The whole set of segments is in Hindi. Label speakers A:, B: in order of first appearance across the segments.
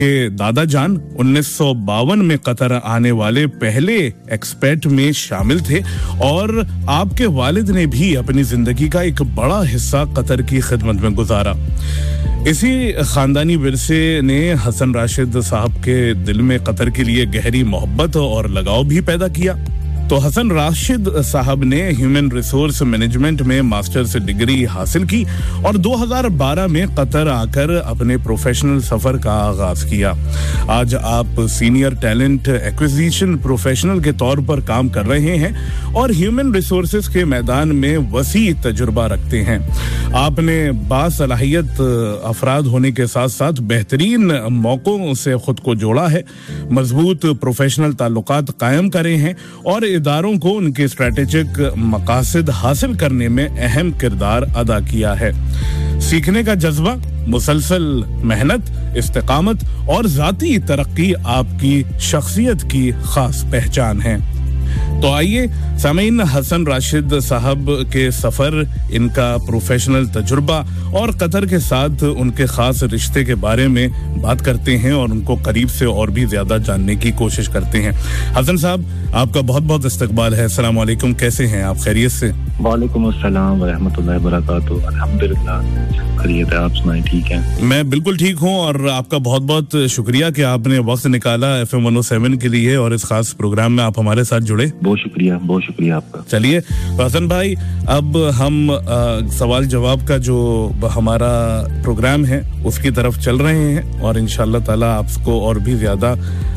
A: के दादा जान 1952 में कतर आने वाले पहले एक्सपेट में शामिल थे और आपके वालिद ने भी अपनी जिंदगी का एक बड़ा हिस्सा कतर की खिदमत में गुजारा। इसी खानदानी विरसे ने हसन राशिद साहब के दिल में कतर के लिए गहरी मोहब्बत और लगाव भी पैदा किया। तो हसन राशिद साहब ने ह्यूमन रिसोर्स मैनेजमेंट में मास्टर्स डिग्री हासिल की और 2012 में कतर आकर अपने प्रोफेशनल सफर का आगाज किया। आज आप सीनियर टैलेंट एक्विजिशन प्रोफेशनल के तौर पर काम कर रहे हैं और ह्यूमन रिसोर्सेज के मैदान में वसी तजुर्बा रखते हैं। आपने बासलाहियत अफराद होने के साथ साथ बेहतरीन मौकों से खुद को जोड़ा है, मजबूत प्रोफेशनल ताल्लुकात कायम करे हैं और इदारों को उनके स्ट्रेटेजिक मकासद हासिल करने में अहम किरदार अदा किया है। सीखने का जज्बा, मुसलसल मेहनत, इस्तिकामत और जाती तरक्की आपकी शख्सियत की खास पहचान है। तो आइए सामीन, हसन राशिद साहब के सफर, इनका प्रोफेशनल तजुर्बा और कतर के साथ उनके खास रिश्ते के बारे में बात करते हैं और उनको करीब से और भी ज्यादा जानने की कोशिश करते हैं। हसन साहब, आपका बहुत बहुत इस्तकबाल है। अस्सलाम वालेकुम, कैसे हैं आप? खैरियत से?
B: वालेकुम अस्सलाम व रहमतुल्लाहि व बरकातुहू। अल्हम्दुलिल्लाह, खैरियत है। आप सुनाएं, ठीक हैं?
A: मैं बिल्कुल ठीक हूं और आपका बहुत बहुत शुक्रिया कि आपने वक्त निकाला FM 107 के लिए और इस खास प्रोग्राम में आप हमारे साथ जुड़े।
B: बहुत शुक्रिया आपका।
A: चलिए हसन भाई, अब हम सवाल जवाब का जो हमारा प्रोग्राम है उसकी तरफ चल रहे हैं और इंशाअल्लाह ताला आपको और भी ज्यादा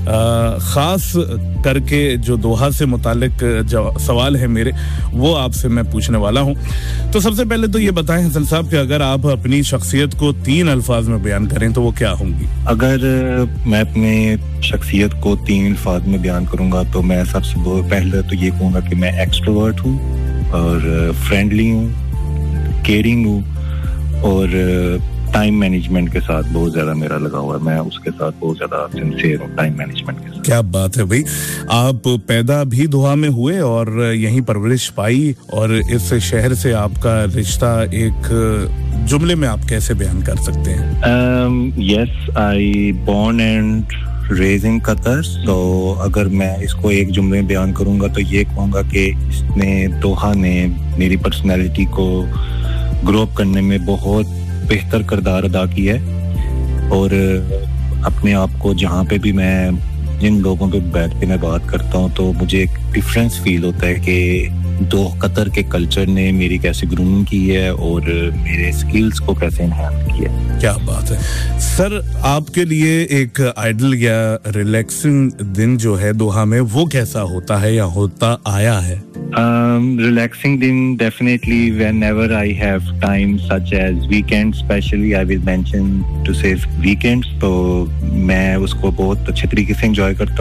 A: खास करके जो दोहा से मुतालिक सवाल है मेरे, वो आपसे मैं पूछने वाला हूं। तो सबसे पहले तो ये बताएं हसन साहब कि अगर आप अपनी शख्सियत को 3 अल्फाज में बयान करें तो वो क्या होंगी?
B: अगर मैं अपने शख्सियत को 3 अल्फाज में बयान करूंगा तो मैं सबसे पहले तो ये कहूंगा कि मैं एक्सट्रोवर्ट हूँ और फ्रेंडली हूँ, केयरिंग हूँ और टाइम मैनेजमेंट के साथ बहुत ज्यादा मेरा लगा हुआ है। मैं उसके साथ बहुत ज्यादा सिंसियर हूँ टाइम मैनेजमेंट के साथ।
A: क्या बात है भाई, आप पैदा भी दोहा में हुए और यहीं परवरिश पाई और इस शहर से आपका रिश्ता एक जुमले में आप कैसे बयान कर सकते हैं?
B: Yes, I born and raise in Qatar. तो अगर मैं इसको एक जुमले में बयान करूंगा तो ये कहूंगा कि इसने, दोहा ने मेरी पर्सनैलिटी को ग्रो अप करने में बहुत बेहतर किरदार अदा किया है और अपने आप को जहाँ पे भी मैं जिन लोगों पे बैठ के मैं बात करता हूँ तो मुझे एक डिफरेंस फील होता है कि कतर के कल्चर ने मेरी कैसे ग्रूमिंग की है और मेरे स्किल्स को कैसे एनहांस किया है।
A: क्या बात है सर, आपके लिए एक आइडल या रिलैक्सिंग दिन जो है दोहा में, वो कैसा होता है या होता आया है?
B: Relaxing दिन definitely whenever I have time, such as weekends, especially I will mention to say weekends, तो मैं उसको बहुत अच्छे तरीके से enjoy करता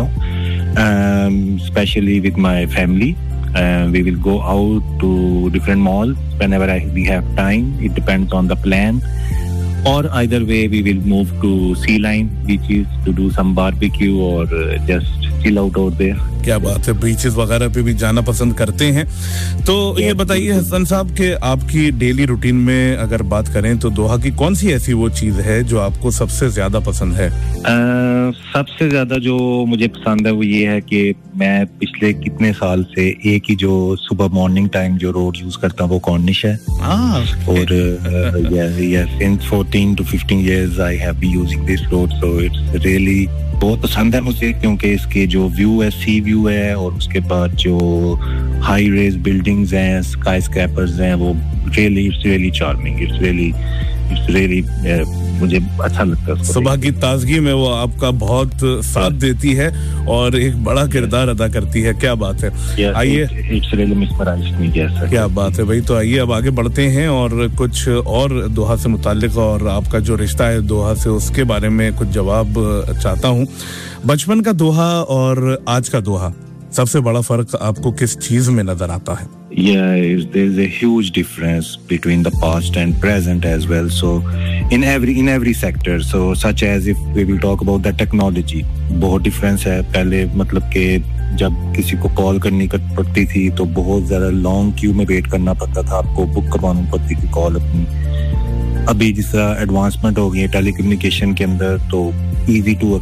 B: हूँ, especially with my family. We will go out to different malls whenever we have time. It depends on the plan. Or either way, we will move to Sea Line beaches to do some barbecue or just chill out there.
A: क्या बात है, बीचेस वगैरह पे भी जाना पसंद करते हैं। तो ये बताइए हसन साहब कि आपकी डेली रूटीन में अगर बात करें तो दोहा की कौन सी ऐसी वो चीज है जो आपको सबसे ज्यादा पसंद है?
B: सबसे ज्यादा जो मुझे पसंद है वो ये है कि मैं पिछले कितने साल से एक ही जो सुबह मॉर्निंग टाइम जो रोड यूज करता हूँ वो कॉर्निश है। और since 14 to 15 years I have been using this road, so it's really बहुत पसंद है मुझे क्योंकि इसके जो व्यू है, सी व्यू है और उसके बाद जो हाई रेज बिल्डिंग्स हैं, स्काई स्क्रैपर्स हैं, वो it's really charming, it's really मुझे अच्छा लगता है।
A: सुबह की ताजगी में वो आपका बहुत साथ देती है और एक बड़ा किरदार अदा करती है। क्या बात है, आइए।
B: इट्स रियली मिसमराइज्ड मी।
A: क्या बात है भाई, तो आइए अब आगे बढ़ते हैं और कुछ और दोहा से मुताल्लिक और आपका जो रिश्ता है दोहा से उसके बारे में कुछ जवाब चाहता हूँ। बचपन का दोहा और आज का दोहा, सबसे बड़ा फर्क आपको किस चीज में नजर आता है?
B: Yeah, there's a huge difference between the past and present as well. So in every sector, so such as if we will talk about the technology, बहुत difference है। पहले मतलब कि जब किसी को कॉल करनी पड़ती थी तो बहुत ज्यादा लॉन्ग क्यू में वेट करना पड़ता था, आपको बुक करवानी पड़ती थी कॉल अपनी। अभी जिस तरह एडवांसमेंट हो गई है टेलीकम्युनिकेशन के अंदर, तो इजी टू